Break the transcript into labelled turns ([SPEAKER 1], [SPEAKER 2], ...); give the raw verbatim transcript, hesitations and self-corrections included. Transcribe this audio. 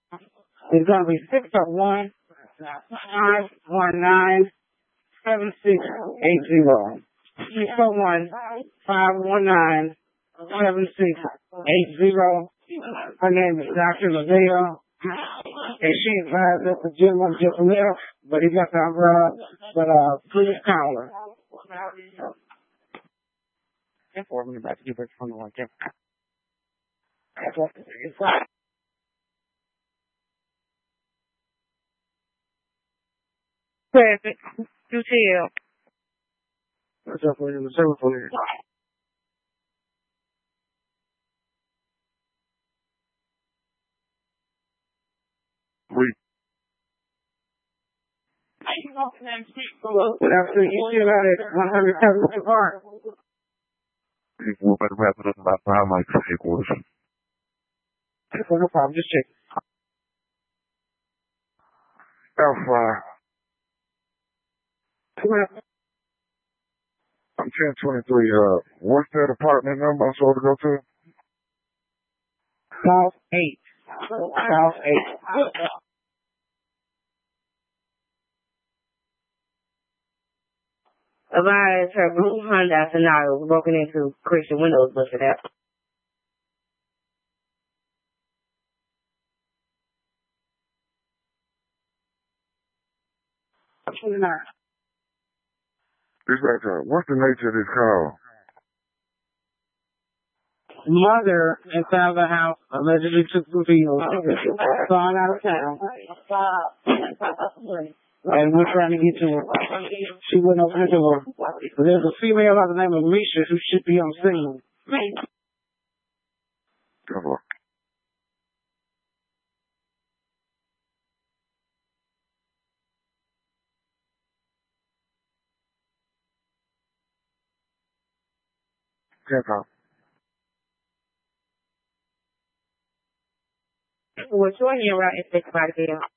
[SPEAKER 1] It's going to be six oh one, five one nine, seven six eight zero. six oh one, five one nine, seven six eight zero. Her name is Doctor Lavelle, and she advised that the gentleman just left, but he got the umbrella, but uh, please call her. Therefore, I'm about to give her phone like that. Perfect. You tell. What's up with the service for you? We. Well, after you still got it, one hundred seventy apart.
[SPEAKER 2] We're about to wrap it up about five mics headquarters.
[SPEAKER 1] No problem, just check.
[SPEAKER 2] Alpha. I'm ten twenty-three. Uh, what's that apartment number I'm supposed to go to?
[SPEAKER 1] South eight. South eight. Advise her blue Honda Sonata was broken into Christian windows busted out.
[SPEAKER 2] Dispatcher, what's the nature of this call?
[SPEAKER 1] Mother inside the house allegedly took the field, gone out of town, and we're trying to get to her. She wouldn't open the door. There's a female by the name of Misha who should be on scene.
[SPEAKER 2] Come on. Check out.
[SPEAKER 1] We're showing you around in six five zero.